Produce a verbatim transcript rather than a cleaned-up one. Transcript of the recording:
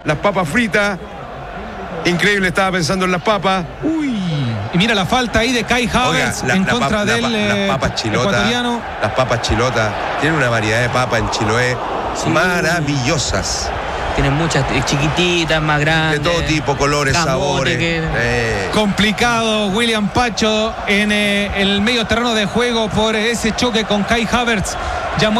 las papas fritas. Increíble, estaba pensando en las papas. Uy. Y mira la falta ahí de Kai Havertz en la, contra la, del la, eh, las papas chilotas, ecuatoriano. Las papas chilotas. Tienen una variedad de papas en Chiloé sí. maravillosas. Tienen muchas chiquititas, más grandes. De todo tipo, colores, camote, sabores. Que... Eh. Complicado William Pacho en eh, el medio terreno de juego por ese choque con Kai Havertz. Ya